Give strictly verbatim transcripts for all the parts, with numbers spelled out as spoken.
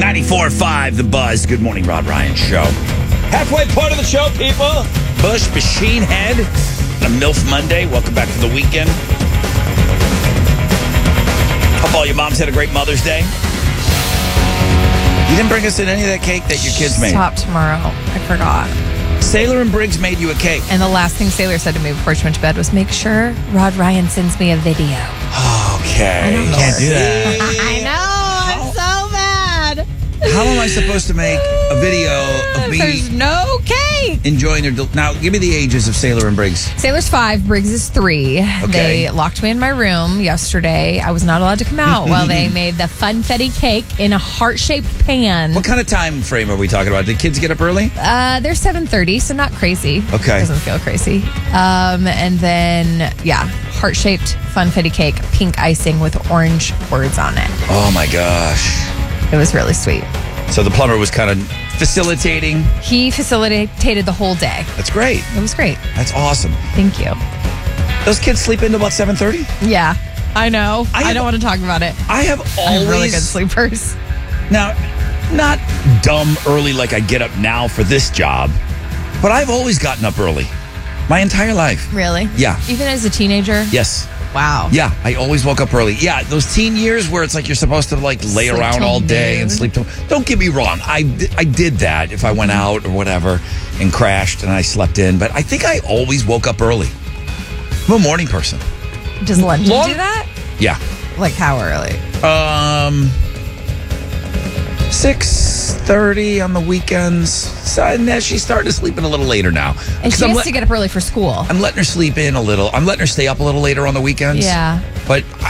ninety-four point five The Buzz. Good morning, Rod Ryan Show. Halfway point of the show, people. Bush Machine Head. A MILF Monday. Welcome back to the weekend. Hope all your moms had a great Mother's Day. You didn't bring us in any of that cake that your kids made. Stop tomorrow. I forgot. Sailor and Briggs made you a cake. And the last thing Sailor said to me before she went to bed was, make sure Rod Ryan sends me a video. Okay. I You can't do that. I know. I'm so mad. How am I supposed to make a video of me There's no cake. enjoying their... Del- now, give me the ages of Sailor and Briggs. Sailor's five, Briggs is three. Okay. They locked me in my room yesterday. I was not allowed to come out while they made the funfetti cake in a heart-shaped pan. What kind of time frame are we talking about? Did kids get up early? Uh, they're seven thirty, so not crazy. Okay. Doesn't feel crazy. Um, and then, yeah, heart-shaped funfetti cake, pink icing with orange words on it. Oh, my gosh. It was really sweet. So the plumber was kind of facilitating. He facilitated the whole day. That's great. It was great. That's awesome. Thank you. Those kids sleep into about seven thirty? Yeah, I know. I I, have- don't want to talk about it. I have always... I'm really good sleepers. Now, not dumb early like I get up now for this job, but I've always gotten up early. My entire life. Really? Yeah. Even as a teenager? Yes. Wow. Yeah, I always woke up early. Yeah, those teen years where it's like you're supposed to like lay Sleep around till all day noon. and sleep till... Don't get me wrong. I, di- I did that if I went out or whatever and crashed and I slept in. But I think I always woke up early. I'm a morning person. Does London Long- do that? Yeah. Like how early? Um, six thirty on the weekends. So, and then she's starting to sleep in a little later now. And 'Cause she I'm has let- to get up early for school. I'm letting her sleep in a little. I'm letting her stay up a little later on the weekends. Yeah. But I,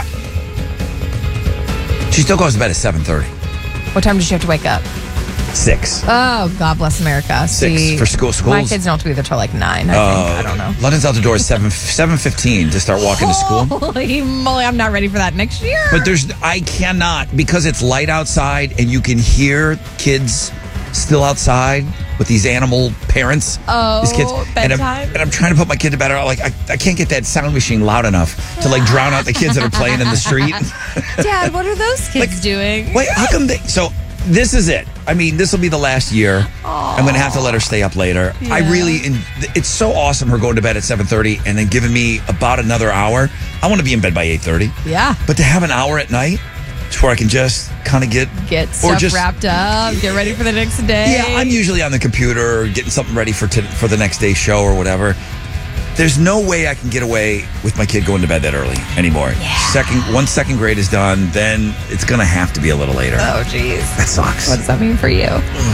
she still goes to bed at seven thirty. What time does she have to wake up? Six. Oh, God bless America. Six See, for school. Schools. My kids don't have to be there till like nine, I Uh, think. I don't know. London's out the door at seven seven fifteen to start walking to school. Holy moly, I'm not ready for that next year. But there's I cannot because it's light outside and you can hear kids still outside with these animal parents. Oh, these kids. And I'm, bedtime? and I'm trying to put my kid to bed. I'm like I, I can't get that sound machine loud enough to like drown out the kids that are playing in the street. Dad, what are those kids Like, doing? Wait, how come they? So this is it. I mean, this will be the last year. I'm going to have to let her stay up later. I Yeah. really, in, it's so awesome her going to bed at seven thirty and then giving me about another hour. I want to be in bed by eight thirty. Yeah. But to have an hour at night to where I can just kind of get Get stuff wrapped up, get ready for the next day. Yeah, I'm usually on the computer or getting something ready for t- for the next day's show or whatever. There's no way I can get away with my kid going to bed that early anymore. Yeah. Second, once second grade is done, then it's going to have to be a little later. Oh, geez. That sucks. What does that mean for you?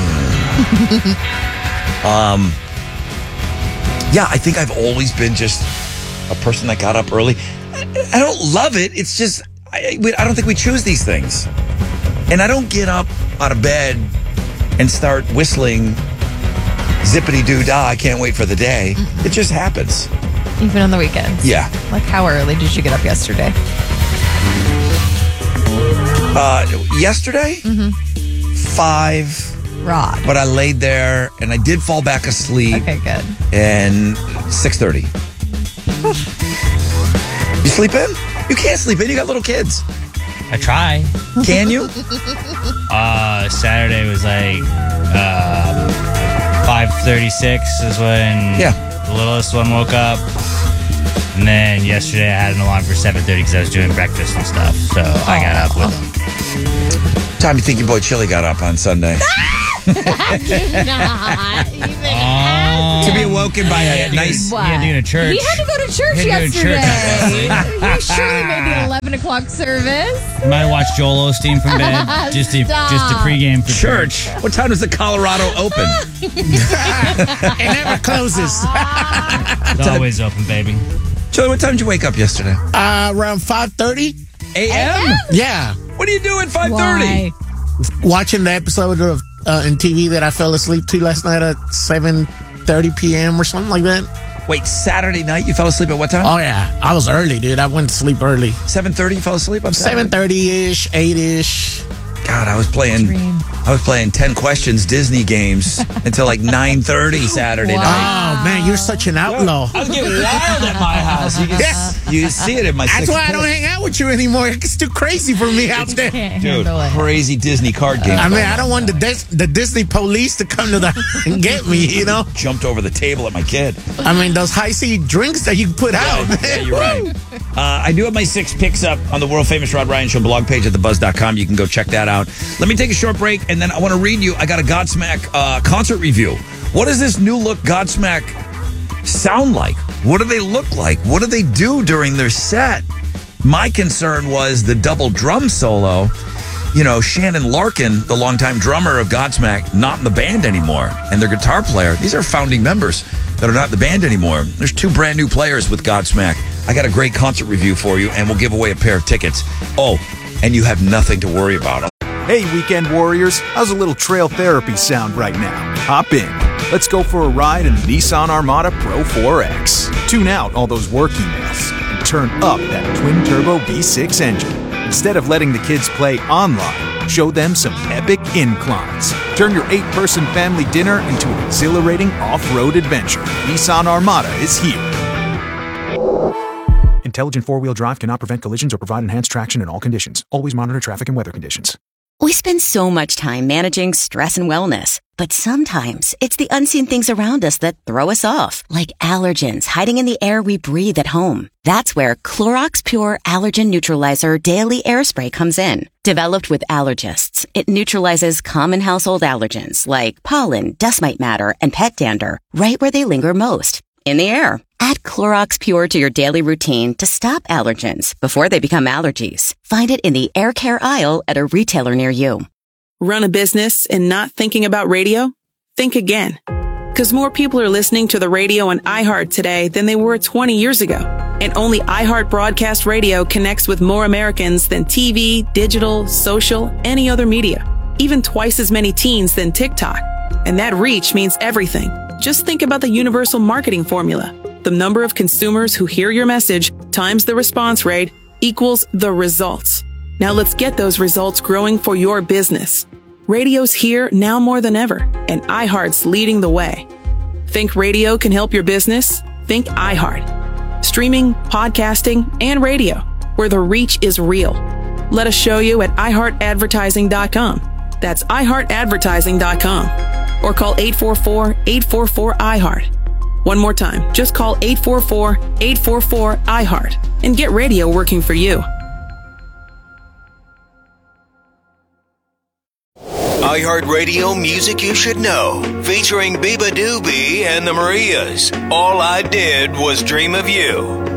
Um, yeah, I think I've always been just a person that got up early. I, I don't love it. It's just, I, we- I don't think we choose these things. And I don't get up out of bed and start whistling zippity-doo-dah, I can't wait for the day. It just happens. Even on the weekends? Yeah. Like how early did you get up yesterday? Uh, yesterday, Mm-hmm. five, Rod. but I laid there and I did fall back asleep. Okay, good. And six thirty. You sleep in? You can't sleep in. You got little kids. I try. Can you? Uh, Saturday was like uh, five thirty-six is when Yeah. the littlest one woke up. And then yesterday I had an alarm for seven thirty because I was doing breakfast and stuff. So I got up with them. Time you think your boy Chili got up on Sunday? Not even Oh. To be awoken by a nice... He had to go to church. He had to go to church He had to go to church yesterday. yesterday. He surely made the eleven o'clock service. Might have watched Joel Osteen from bed just to Stop. just to pregame for church. Church. What time does the Colorado open? It never closes. It's always open, baby. Chili, what time did you wake up yesterday? Uh, around five thirty. A M? Yeah. What do you do at five thirty? Why? Watching the episode of uh, in T V that I fell asleep to last night at seven thirty p.m. or something like that. Wait, Saturday night you fell asleep at what time? Oh, yeah. I was early, dude. I went to sleep early. seven thirty you fell asleep on Saturday? seven thirty-ish, eight-ish. God, I was playing Dream. I was playing ten questions Disney games until like nine thirty Saturday Wow. night. Oh, man, you're such an outlaw. I was getting wild at my house. You can, Yes. you You see it in my That's six why I don't picks. hang out with you anymore. It's too crazy for me out there. Can't Dude, handle it. crazy Disney card game. I mean, I don't want the Dis- the Disney police to come to the and get me, you know? Jumped over the table at my kid. I mean, those high C drinks that you put out. Yeah, you're right. Uh, I do have my six picks up on the world famous Rod Ryan Show blog page at the buzz dot com. You can go check that out. Let me take a short break, and then I want to read you. I got a Godsmack uh, concert review. What does this new look Godsmack sound like? What do they look like? What do they do during their set? My concern was the double drum solo. You know, Shannon Larkin, the longtime drummer of Godsmack, not in the band anymore. And their guitar player, these are founding members that are not in the band anymore. There's two brand new players with Godsmack. I got a great concert review for you, and we'll give away a pair of tickets. Oh, and you have nothing to worry about. Hey, weekend warriors, how's a little trail therapy sound right now? Hop in. Let's go for a ride in the Nissan Armada Pro four X. Tune out all those work emails and turn up that twin-turbo V six engine. Instead of letting the kids play online, show them some epic inclines. Turn your eight-person family dinner into an exhilarating off-road adventure. Nissan Armada is here. Intelligent four-wheel drive cannot prevent collisions or provide enhanced traction in all conditions. Always monitor traffic and weather conditions. We spend so much time managing stress and wellness, but sometimes it's the unseen things around us that throw us off, like allergens hiding in the air we breathe at home. That's where Clorox Pure Allergen Neutralizer Daily Air Spray comes in. Developed with allergists, it neutralizes common household allergens like pollen, dust mite matter, and pet dander right where they linger most, in the air. Add Clorox Pure to your daily routine to stop allergens before they become allergies. Find it in the air care aisle at a retailer near you. Run a business and not thinking about radio? Think again. Because more people are listening to the radio on iHeart today than they were twenty years ago. And only iHeart Broadcast Radio connects with more Americans than T V, digital, social, any other media. Even twice as many teens than TikTok. And that reach means everything. Just think about the universal marketing formula. The number of consumers who hear your message times the response rate equals the results. Now let's get those results growing for your business. Radio's here now more than ever, and iHeart's leading the way. Think radio can help your business? Think iHeart. Streaming, podcasting, and radio, where the reach is real. Let us show you at i heart advertising dot com. That's i heart advertising dot com. Or call eight four four, eight four four, I heart. One more time, just call eight four four, eight four four, I heart and get radio working for you. iHeartRadio Music You Should Know, featuring Biba Doobie and the Marias. All I Did Was Dream of You.